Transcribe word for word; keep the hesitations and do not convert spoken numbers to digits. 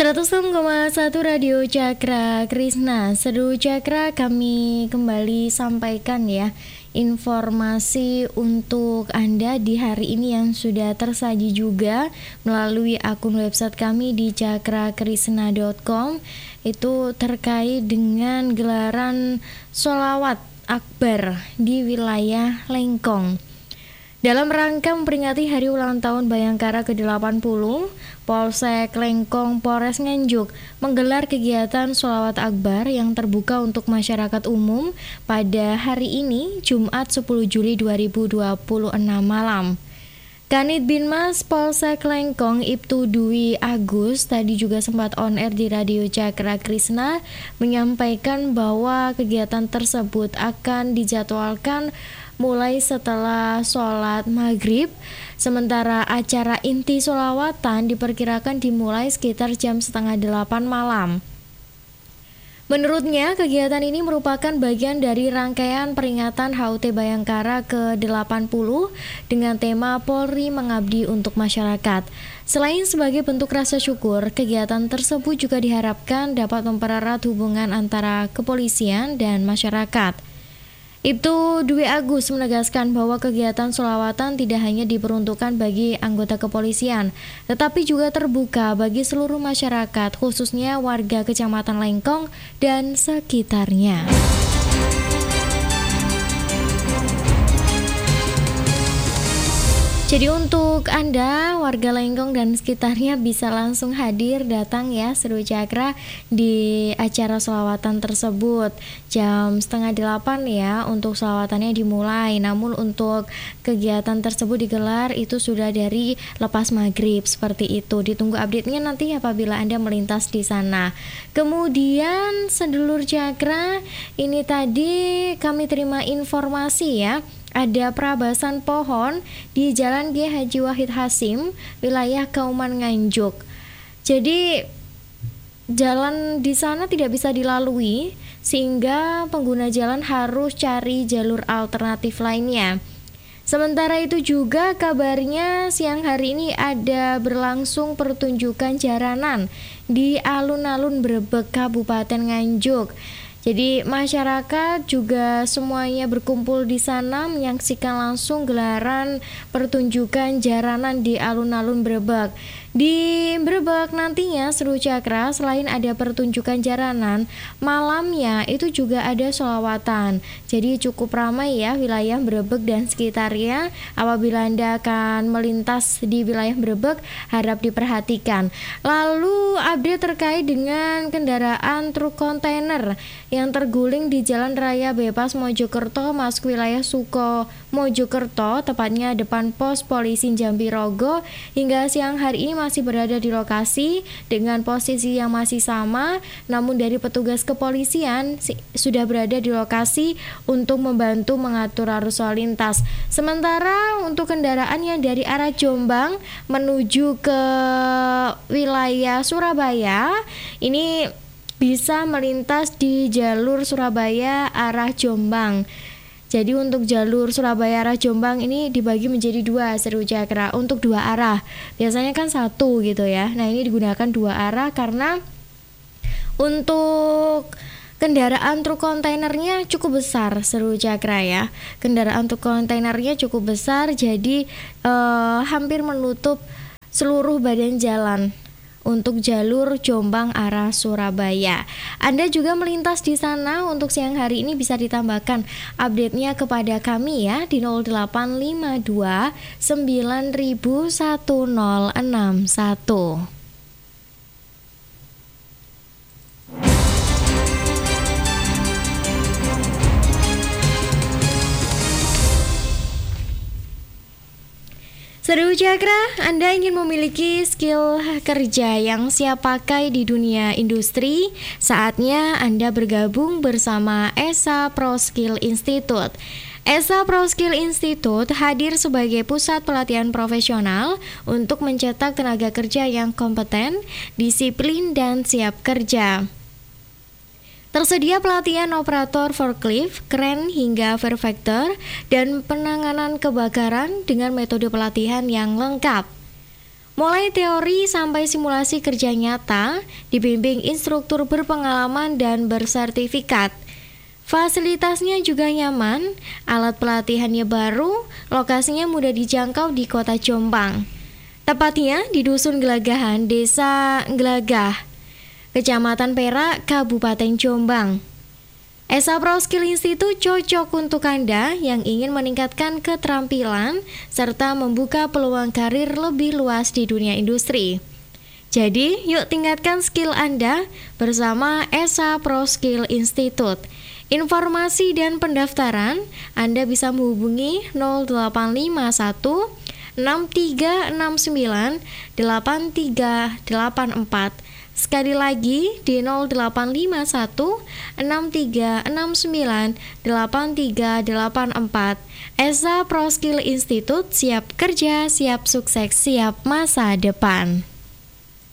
seratus enam koma satu Radio Cakra Krisna. Seru Cakra, kami kembali sampaikan ya informasi untuk Anda di hari ini yang sudah tersaji juga melalui akun website kami di cakrakrisna dot com. Itu terkait dengan gelaran sholawat akbar di wilayah Lengkong. Dalam rangka memperingati hari ulang tahun Bayangkara ke delapan puluh, Polsek Lengkong Polres Nganjuk menggelar kegiatan sholawat akbar yang terbuka untuk masyarakat umum pada hari ini, Jumat sepuluh Juli dua ribu dua puluh enam malam. Kanit Binmas Polsek Lengkong Ibtu Dwi Agus tadi juga sempat on air di Radio Cakra Krisna menyampaikan bahwa kegiatan tersebut akan dijadwalkan mulai setelah sholat maghrib, sementara acara inti sholawatan diperkirakan dimulai sekitar jam setengah delapan malam. Menurutnya, kegiatan ini merupakan bagian dari rangkaian peringatan H U T Bayangkara ke delapan puluh dengan tema Polri Mengabdi untuk Masyarakat. Selain sebagai bentuk rasa syukur, kegiatan tersebut juga diharapkan dapat mempererat hubungan antara kepolisian dan masyarakat. Ibtu Dwi Agus menegaskan bahwa kegiatan sholawatan tidak hanya diperuntukkan bagi anggota kepolisian, tetapi juga terbuka bagi seluruh masyarakat, khususnya warga Kecamatan Lengkong dan sekitarnya. Jadi untuk Anda, warga Lengkong dan sekitarnya bisa langsung hadir datang ya Seru Cakra di acara sholawatan tersebut. Jam setengah delapan ya untuk sholawatannya dimulai. Namun untuk kegiatan tersebut digelar itu sudah dari lepas maghrib seperti itu. Ditunggu update-nya nanti apabila Anda melintas di sana. Kemudian sedulur Cakra, ini tadi kami terima informasi ya. Ada perabasan pohon di Jalan G. Haji Wahid Hasim, wilayah Kauman Nganjuk. Jadi jalan di sana tidak bisa dilalui sehingga pengguna jalan harus cari jalur alternatif lainnya. Sementara itu juga kabarnya siang hari ini ada berlangsung pertunjukan jaranan di alun-alun Brebek Kabupaten Nganjuk. Jadi masyarakat juga semuanya berkumpul di sana menyaksikan langsung gelaran pertunjukan jaranan di alun-alun Brebek. Di Brebek nantinya Seru Cakra selain ada pertunjukan jaranan, malamnya itu juga ada sholawatan. Jadi cukup ramai ya wilayah Brebek dan sekitarnya. Apabila Anda akan melintas di wilayah Brebek, harap diperhatikan. Lalu update terkait dengan kendaraan truk kontainer yang terguling di Jalan Raya Bebas Mojokerto masuk wilayah Suko Mojokerto, tepatnya depan pos polisi Jambi Rogo. Hingga siang hari ini masih berada di lokasi dengan posisi yang masih sama, namun dari petugas kepolisian si, sudah berada di lokasi untuk membantu mengatur arus lalu lintas. Sementara untuk kendaraan yang dari arah Jombang menuju ke wilayah Surabaya, ini bisa melintas di jalur Surabaya arah Jombang. Jadi untuk jalur Surabaya arah Jombang ini dibagi menjadi dua Seru Cakra, untuk dua arah. Biasanya kan satu gitu ya. Nah ini digunakan dua arah karena untuk kendaraan truk kontainernya cukup besar Seru Cakra ya. Kendaraan truk kontainernya cukup besar, jadi eh, hampir menutup seluruh badan jalan untuk jalur Jombang arah Surabaya. Anda juga melintas di sana untuk siang hari ini bisa ditambahkan update-nya kepada kami ya di nol delapan lima dua sembilan nol satu nol enam satu. Seru Cakra, Anda ingin memiliki skill kerja yang siap pakai di dunia industri? Saatnya Anda bergabung bersama E S A Pro Skill Institute. E S A Pro Skill Institute hadir sebagai pusat pelatihan profesional untuk mencetak tenaga kerja yang kompeten, disiplin, dan siap kerja. Tersedia pelatihan operator forklift, kren hingga vervector dan penanganan kebakaran dengan metode pelatihan yang lengkap. Mulai teori sampai simulasi kerja nyata, dibimbing instruktur berpengalaman dan bersertifikat. Fasilitasnya juga nyaman, alat pelatihannya baru, lokasinya mudah dijangkau di kota Jombang. Tepatnya di Dusun Gelagahan, Desa Gelagah, Kecamatan Perak, Kabupaten Jombang. Esa Pro Skill Institute cocok untuk Anda yang ingin meningkatkan keterampilan serta membuka peluang karir lebih luas di dunia industri. Jadi, yuk tingkatkan skill Anda bersama Esa Pro Skill Institute. Informasi dan pendaftaran Anda bisa menghubungi nol delapan lima satu enam tiga enam sembilan delapan tiga delapan empat. Sekali lagi di nol delapan lima satu enam tiga enam sembilan delapan tiga delapan empat. Esa Pro Skill Institute, siap kerja, siap sukses, siap masa depan.